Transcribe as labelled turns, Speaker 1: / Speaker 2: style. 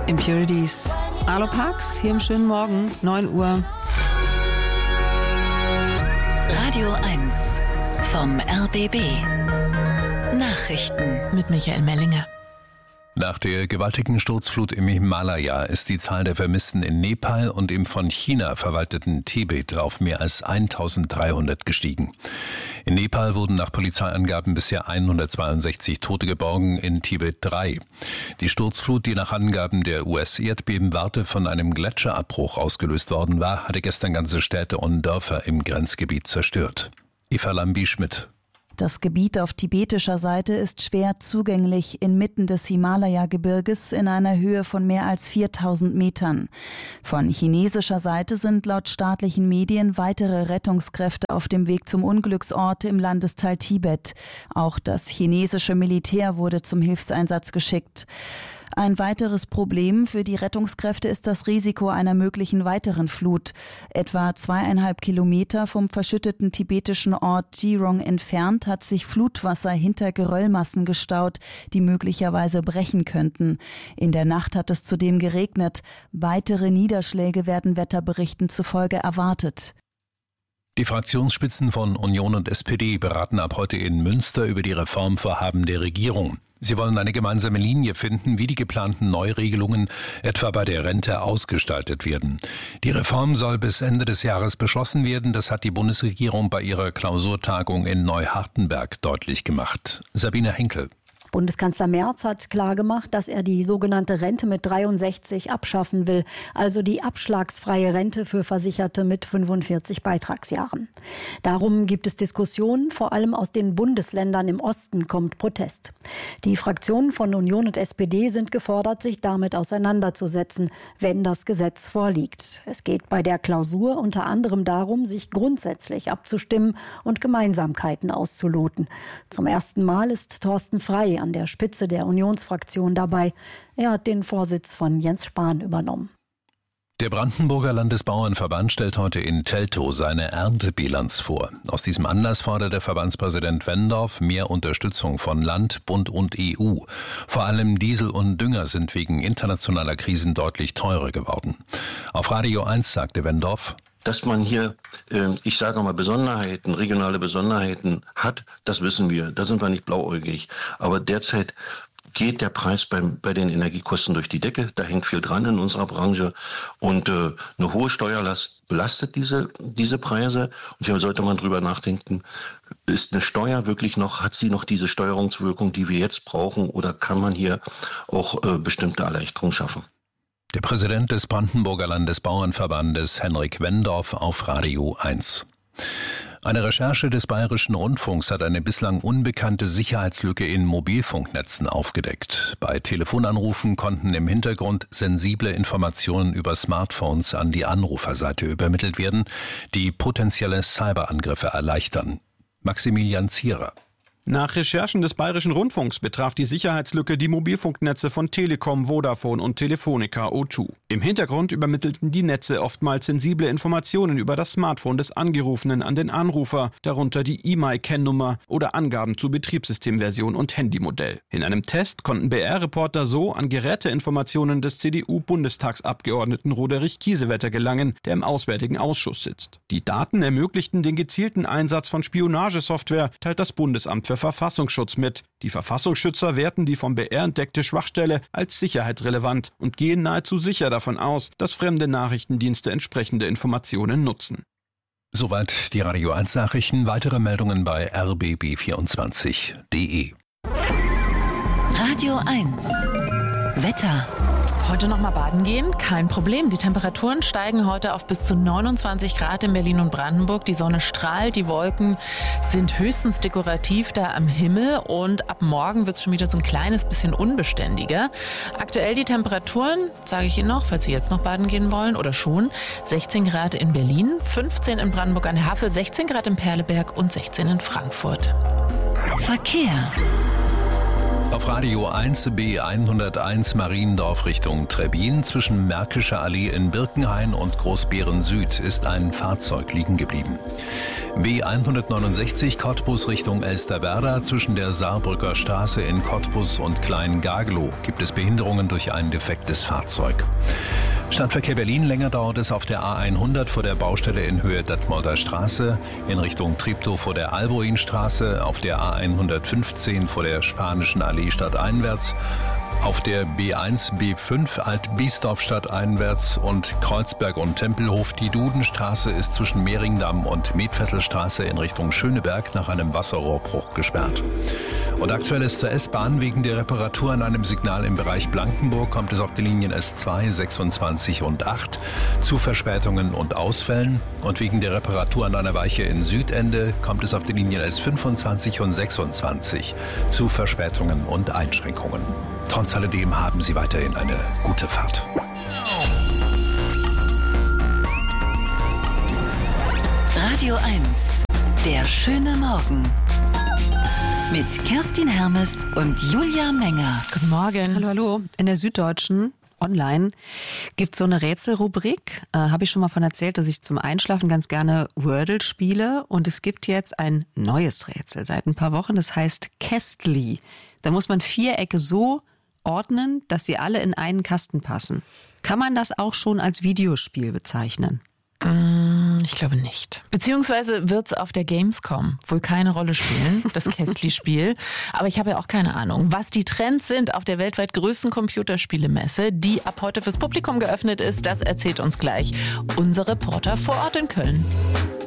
Speaker 1: Impurities. Arlo Parks, hier im schönen Morgen, 9 Uhr.
Speaker 2: Radio 1 vom RBB. Nachrichten mit Michael Mellinger.
Speaker 3: Nach der gewaltigen Sturzflut im Himalaya ist die Zahl der Vermissten in Nepal und im von China verwalteten Tibet auf mehr als 1300 gestiegen. In Nepal wurden nach Polizeiangaben bisher 162 Tote geborgen, in Tibet 3. Die Sturzflut, die nach Angaben der US-Erdbebenwarte von einem Gletscherabbruch ausgelöst worden war, hatte gestern ganze Städte und Dörfer im Grenzgebiet zerstört. Eva Lambi-Schmidt.
Speaker 4: Das Gebiet auf tibetischer Seite ist schwer zugänglich inmitten des Himalaya-Gebirges in einer Höhe von mehr als 4000 Metern. Von chinesischer Seite sind laut staatlichen Medien weitere Rettungskräfte auf dem Weg zum Unglücksort im Landesteil Tibet. Auch das chinesische Militär wurde zum Hilfseinsatz geschickt. Ein weiteres Problem für die Rettungskräfte ist das Risiko einer möglichen weiteren Flut. Etwa 2,5 Kilometer vom verschütteten tibetischen Ort Jirong entfernt hat sich Flutwasser hinter Geröllmassen gestaut, die möglicherweise brechen könnten. In der Nacht hat es zudem geregnet. Weitere Niederschläge werden Wetterberichten zufolge erwartet.
Speaker 3: Die Fraktionsspitzen von Union und SPD beraten ab heute in Münster über die Reformvorhaben der Regierung. Sie wollen eine gemeinsame Linie finden, wie die geplanten Neuregelungen etwa bei der Rente ausgestaltet werden. Die Reform soll bis Ende des Jahres beschlossen werden. Das hat die Bundesregierung bei ihrer Klausurtagung in Neuhartenberg deutlich gemacht. Sabine Henkel.
Speaker 5: Bundeskanzler Merz hat klargemacht, dass er die sogenannte Rente mit 63 abschaffen will, also die abschlagsfreie Rente für Versicherte mit 45 Beitragsjahren. Darum gibt es Diskussionen, vor allem aus den Bundesländern im Osten kommt Protest. Die Fraktionen von Union und SPD sind gefordert, sich damit auseinanderzusetzen, wenn das Gesetz vorliegt. Es geht bei der Klausur unter anderem darum, sich grundsätzlich abzustimmen und Gemeinsamkeiten auszuloten. Zum ersten Mal ist Thorsten Frey an der Spitze der Unionsfraktion dabei. Er hat den Vorsitz von Jens Spahn übernommen.
Speaker 3: Der Brandenburger Landesbauernverband stellt heute in Teltow seine Erntebilanz vor. Aus diesem Anlass fordert der Verbandspräsident Wendorf mehr Unterstützung von Land, Bund und EU. Vor allem Diesel und Dünger sind wegen internationaler Krisen deutlich teurer geworden. Auf Radio 1 sagte Wendorf:
Speaker 6: Dass man hier, ich sage mal, Besonderheiten, regionale Besonderheiten hat, das wissen wir. Da sind wir nicht blauäugig. Aber derzeit geht der Preis bei den Energiekosten durch die Decke. Da hängt viel dran in unserer Branche. Und eine hohe Steuerlast belastet diese Preise. Und hier sollte man drüber nachdenken, ist eine Steuer wirklich noch, hat sie noch diese Steuerungswirkung, die wir jetzt brauchen? Oder kann man hier auch bestimmte Erleichterungen schaffen?
Speaker 3: Der Präsident des Brandenburger Landesbauernverbandes, Henrik Wendorf, auf Radio 1. Eine Recherche des Bayerischen Rundfunks hat eine bislang unbekannte Sicherheitslücke in Mobilfunknetzen aufgedeckt. Bei Telefonanrufen konnten im Hintergrund sensible Informationen über Smartphones an die Anruferseite übermittelt werden, die potenzielle Cyberangriffe erleichtern. Maximilian Zierer.
Speaker 7: Nach Recherchen des Bayerischen Rundfunks betraf die Sicherheitslücke die Mobilfunknetze von Telekom, Vodafone und Telefonica O2. Im Hintergrund übermittelten die Netze oftmals sensible Informationen über das Smartphone des Angerufenen an den Anrufer, darunter die E-Mail-Kennnummer oder Angaben zu Betriebssystemversion und Handymodell. In einem Test konnten BR-Reporter so an Geräteinformationen des CDU-Bundestagsabgeordneten Roderich Kiesewetter gelangen, der im Auswärtigen Ausschuss sitzt. Die Daten ermöglichten den gezielten Einsatz von Spionagesoftware, teilt das Bundesamt für Verfassungsschutz mit. Die Verfassungsschützer werten die vom BR entdeckte Schwachstelle als sicherheitsrelevant und gehen nahezu sicher davon aus, dass fremde Nachrichtendienste entsprechende Informationen nutzen.
Speaker 3: Soweit die Radio 1 Nachrichten. Weitere Meldungen bei rbb24.de.
Speaker 2: Radio 1 Wetter.
Speaker 1: Heute noch mal baden gehen? Kein Problem. Die Temperaturen steigen heute auf bis zu 29 Grad in Berlin und Brandenburg. Die Sonne strahlt, die Wolken sind höchstens dekorativ da am Himmel und ab morgen wird es schon wieder so ein kleines bisschen unbeständiger. Aktuell die Temperaturen, sage ich Ihnen noch, falls Sie jetzt noch baden gehen wollen oder schon, 16 Grad in Berlin, 15 in Brandenburg an der Havel, 16 Grad in Perleberg und 16 in Frankfurt.
Speaker 2: Verkehr.
Speaker 3: Auf Radio 1 B101 Mariendorf Richtung Trebbin zwischen Märkischer Allee in Birkenhain und Großbeeren Süd ist ein Fahrzeug liegen geblieben. B169 Cottbus Richtung Elsterwerda zwischen der Saarbrücker Straße in Cottbus und Klein-Gaglow gibt es Behinderungen durch ein defektes Fahrzeug. Stadtverkehr Berlin, länger dauert es auf der A100 vor der Baustelle in Höhe Detmolder Straße, in Richtung Treptow vor der Alboinstraße, auf der A115 vor der Spanischen Allee stadteinwärts, auf der B1, B5 Alt-Biesdorf stadteinwärts und Kreuzberg und Tempelhof. Die Dudenstraße ist zwischen Mehringdamm und Medfesselstraße in Richtung Schöneberg nach einem Wasserrohrbruch gesperrt. Und aktuell ist zur S-Bahn wegen der Reparatur an einem Signal im Bereich Blankenburg kommt es auf die Linien S2, 26 und 8 zu Verspätungen und Ausfällen. Und wegen der Reparatur an einer Weiche in Südende kommt es auf die Linien S25 und 26 zu Verspätungen und Einschränkungen. Trotz alledem haben Sie weiterhin eine gute Fahrt.
Speaker 2: Radio 1, der schöne Morgen. Mit Kerstin Hermes und Julia Menger.
Speaker 1: Guten Morgen.
Speaker 8: Hallo, hallo. In der Süddeutschen online gibt es so eine Rätselrubrik. Habe ich schon mal von erzählt, dass ich zum Einschlafen ganz gerne Wordle spiele. Und es gibt jetzt ein neues Rätsel seit ein paar Wochen. Das heißt Kästli. Da muss man Vierecke so ordnen, dass sie alle in einen Kasten passen. Kann man das auch schon als Videospiel bezeichnen?
Speaker 1: Ich glaube nicht. Beziehungsweise wird es auf der Gamescom wohl keine Rolle spielen, das Kästli-Spiel. Aber ich habe ja auch keine Ahnung, was die Trends sind auf der weltweit größten Computerspielemesse, die ab heute fürs Publikum geöffnet ist. Das erzählt uns gleich unser Reporter vor Ort in Köln.